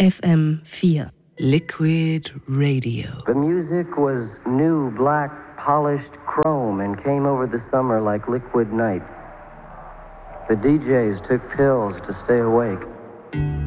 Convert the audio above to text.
FM4. Liquid Radio. The music was new, black, polished chrome and came over the summer like liquid night. The DJs took pills to stay awake.